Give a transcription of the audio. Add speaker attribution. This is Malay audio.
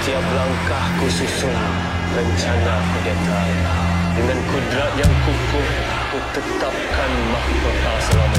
Speaker 1: Setiap langkah ku susun, rencana ku detail. Dengan kudrat yang kukuh, ku tetapkan mahkota selama